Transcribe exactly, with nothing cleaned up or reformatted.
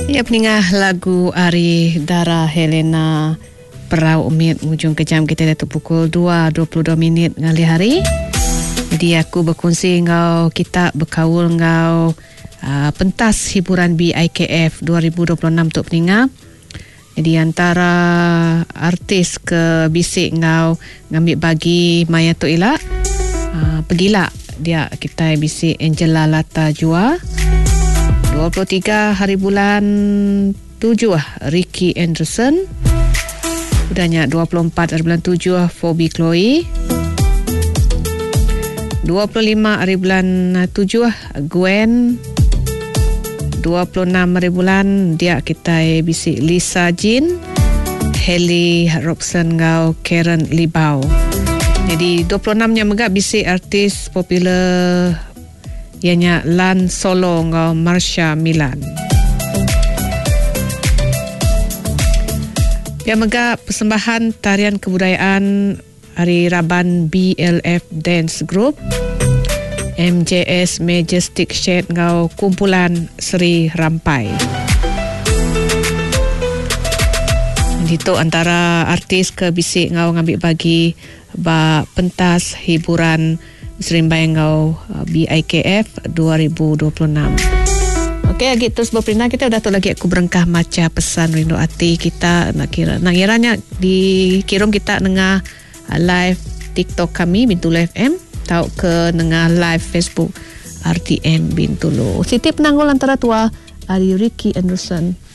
Ya, peningah lagu Ari Dara Helena Perau Umit hujung kejam kita dah pukul dua dua puluh dua minit ngali hari. Jadi aku berkongsi ngau kita berkaul ngau uh, pentas hiburan B I K F dua ribu dua puluh enam untuk peningah. Jadi antara artis ke bisik ngau ngambil bagi Maya Tok Ila. Uh, pergilah dia kita bisik Angela Lata Jua. dua puluh tiga hari bulan tujuh Ricky Anderson. Udahnya dua puluh empat hari bulan tujuh Phoebe Chloe. dua puluh lima hari bulan tujuh Gwen. dua puluh enam hari bulan dia kita bisik Lisa Jean, Haley Robson ngau Karen Libau. Jadi dua puluh enam nya megak bisik artis popular ianya Lan Solo ngau Marsha Milan. Dia megak persembahan tarian kebudayaan Hari Raban B L F Dance Group M J S Majestic Shed ngau kumpulan Seri Rampai. Itu antara artis ke bisik ngau ngambil bagi ba pentas hiburan Serimbai ngau B I K F dua ribu dua puluh enam. Okey, lagi terus berperindah kita dah tu lagi aku berengkah maca pesan rindu hati kita nak kira nak kiranya dikirim kita dengar live TikTok kami Bintulu F M tau ke dengar live Facebook R T M Bintulu. Siti penanggul antara tua Ari Ricky Anderson.